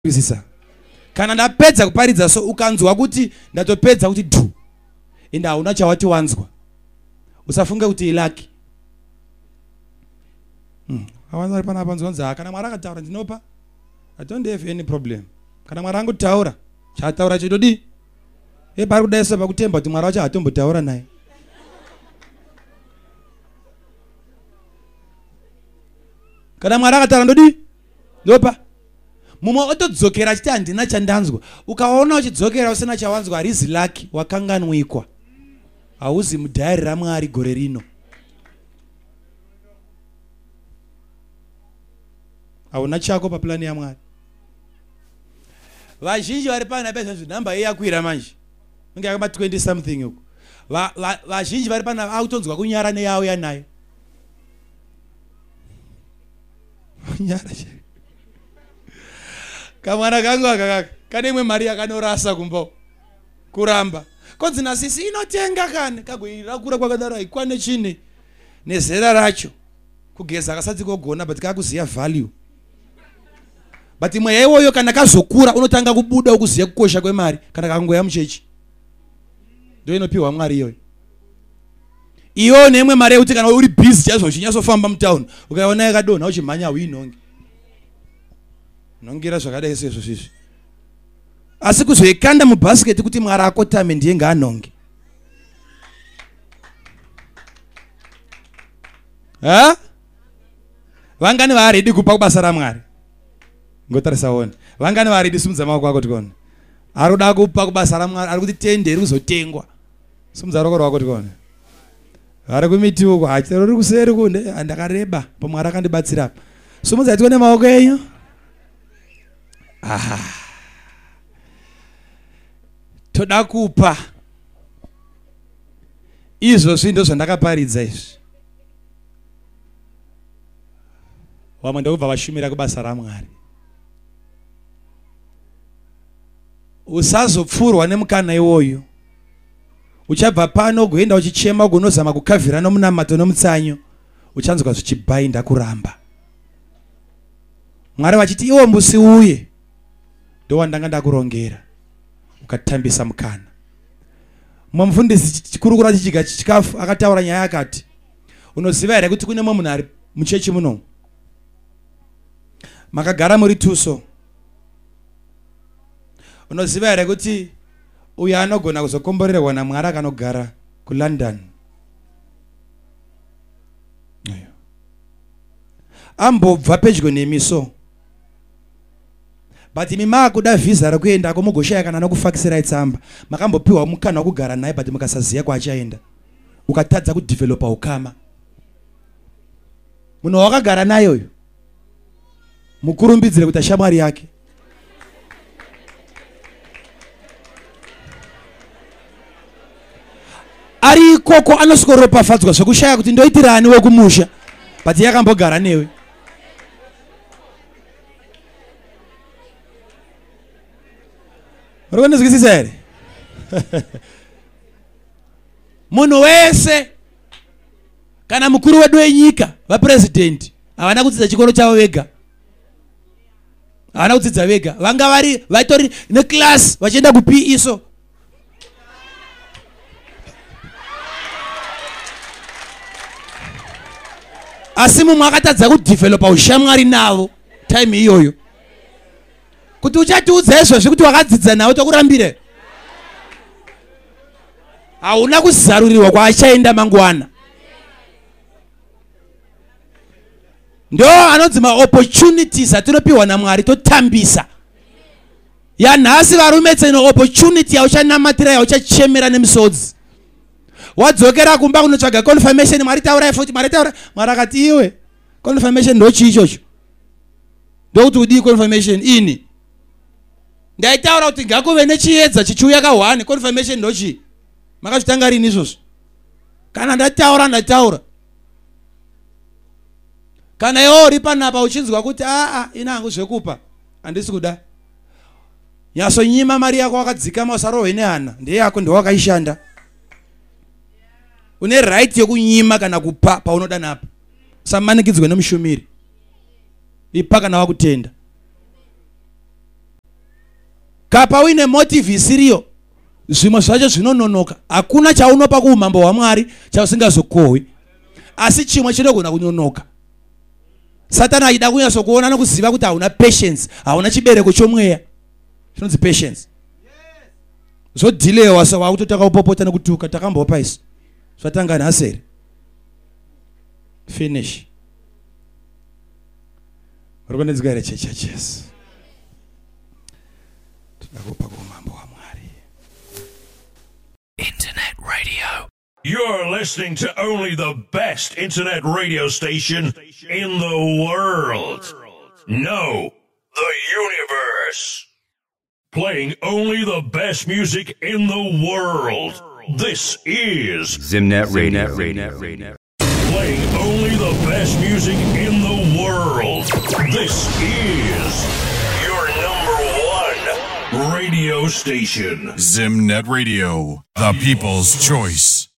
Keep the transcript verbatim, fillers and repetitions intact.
kuzisa. Kana ndapedza kuparidza so ukanzwa kuti ndatopedza kuti du. Enda hauna chawati wanzwa. Usafunge kuti ilaki. Hmm. Awanza ari pana panzonza kana mwari akataura ndinopa. I don't have any problem. Kana mwari angutaura, chataura chitodi. E pari kudaisa pakutemba kuti mwari wacho hatombotaura naye. Kana mwari akataura ndodi? Ndopa. Mumwe otodzokera chiti handina chandanzwa. Ukaona uchidzokera usina chawanzwa harizi lucky wakanganwikwa. Hauzi mudhayari raMwari gore rino. Hauna chako paplani ya Mwari. Vazhinji vari pana pesa namba yakwira manje. Unge yakaba twenty something uko. Va vazhinji vari pana autonzwa kunyara neyawo yanayo. Nyara. Kamwana kangu akakaka kane imwe mari yakanorasa kumbo kuramba konzi na sisi inotenga kane kagoira kura kwakadaro ikwane chini nezera racho kugeza akasati kogona but kakuziya value but imwe yewoyo kana kazokura unotanga kubuda ukuziya kukosha kwemari kana kangoya muchechi ndo inopiwa Mwari iyoyo iyo nemwe mari yekuti kana uri busy chazo chinyasofamba mutown ukaona yakadona uchimhanya winonge nongira zvakadai sezvo sisi asi kuzoikanda mubasket kuti Mwari akotame ndiye ngaanonge ha vangani varedi kupa kubasa raMwari ngotarisa one vangani varedi simudza maoko ako tikone ari kuda kupa kubasa raMwari ari kuti tende iri kuzotengwa simudza roko rwako tikone ari kumiti uko hachero riri kuseri kunde andakareba paMwari akandibatsira apa simudza tikone maoko enyu. Ah. Toda kupa. Izvo zvindo zvandakaparidza izvi. Vamwe ndokubva vashumira kubasa raMwari. Usazopfurwa nemukana iwoyo. Uchabva pano kuenda uchichema ugonozama kukavhira nomunamato nomutsanyo. Uchanzwa zvichibhainda kuramba. Mwari vachiti iwo mbusi uye. Ndo wandanga ndakurongera ukatambisa mukana. Mumfundisi chikurukura chichiga chikafu akataura nyaya akati unoziva here kuti kune munhu ari muchechi muno makagara muri tuso. Unoziva here kuti uyu anogona kuzokomborerwa naMwari akanogara kuLondon. Ambobva pedyo nemiso. But mima kuda visa rakuenda kumugoshaya kana nokufakisira itsamba makambopiwa mukana wokugara naye but mukasaziya kwachaenda ukatadza kudevelopa ukama munhu wakagara naye uyu mukurumbidzire kuti shamwari yake ari ikoko anosikoropafadzwa zvekushaya kuti ndoitirani wekumusha but yakambogara newe. Rwanda zikisisere. Munhu wese kana mukuru wedu wenyika va president havana kudzidza chikoro chavo vega. Havana kudzidza vega. Vanga vari vatori ne class vachienda ku P E iso. Asi mumwe akatadza kudevelopa ushamwari navo time iyoyo. Kuti uchatiudza izvo zvekuti wakadzidza nawo tokurambire. Hauna kuzarurirwa kwaachaenda mangwana. Ndo anonzi ma-opportunities atinopiwa naMwari totambisa. Yanhasi varume tseno opportunity yauchanamatira yauchachemera nemisodzi. Wadzokera kumba kunotsvaga confirmation Mwari taura futi Mwari taura Mwari akati iwe confirmation ndochi ichocho. Ndokuti udi confirmation ini. Ndaitaura kuti ngakuve nechiedza chichiuya kahwani confirmation ndochi makachitanga rini izvozvo kana ndataura ndataura kana iwo uri panapa uchinzwa kuti aa ina hangu zvekupa handisi kuda nyasonyima mari yako wakadzikama usarohwe nehana ndeyako ndewakaishanda une right yokunyima kana kupa paunoda napa usamanikidzwe nemushumiri ipa kana wakutenda. kapa uine motive isiriyo zvimwe zvacho zvinononoka. Hakuna chaunopa kuumambo hwaMwari chausingazokohwi, asi chimwe chinogona kunonoka. Satani aida kunyasokuona nokuziva kuti hauna patience, hauna chibereko chomweya, chinonzi patience. Zodhilewa sawakutotaka kupopota nekutuka takambopa isu. Zvatanga nhaseri. Finish. Organizgare churches. Tunakupa kumambo wa Mwari. Internet radio. You're listening to only the best internet radio station in the world. No, the universe. Playing only the best music in the world. This is Zimnet Radio. Radio. Playing only the best music in the world. This is your number one radio station. Zimnet Radio, the people's choice.